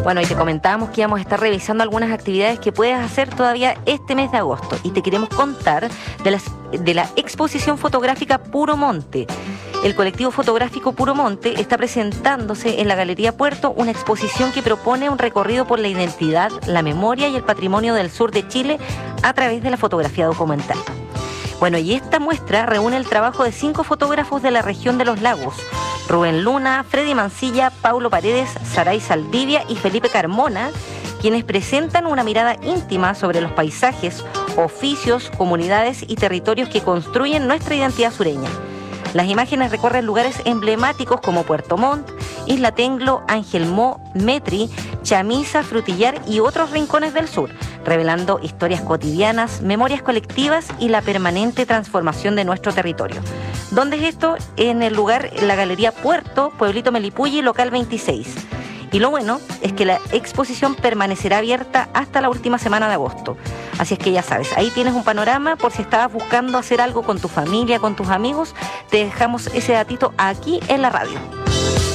Bueno, y te comentábamos que íbamos a estar revisando algunas actividades que puedes hacer todavía este mes de agosto. Y te queremos contar de la exposición fotográfica Puro Monte. El colectivo fotográfico Puro Monte está presentándose en la Galería Puerto una exposición que propone un recorrido por la identidad, la memoria y el patrimonio del sur de Chile a través de la fotografía documental. Bueno, y esta muestra reúne el trabajo de 5 fotógrafos de la región de los lagos: Rubén Luna, Freddy Mancilla, Paulo Paredes, Saray Saldivia y Felipe Carmona, quienes presentan una mirada íntima sobre los paisajes, oficios, comunidades y territorios que construyen nuestra identidad sureña. Las imágenes recorren lugares emblemáticos como Puerto Montt, Isla Tenglo, Ángel Mo, Metri, Chamisa, Frutillar y otros rincones del sur, revelando historias cotidianas, memorias colectivas y la permanente transformación de nuestro territorio. ¿Dónde es esto? En el lugar, en la Galería Puerto, Pueblito Melipulli, local 26. Y lo bueno es que la exposición permanecerá abierta hasta la última semana de agosto. Así es que ya sabes, ahí tienes un panorama por si estabas buscando hacer algo con tu familia, con tus amigos. Te dejamos ese datito aquí en la radio.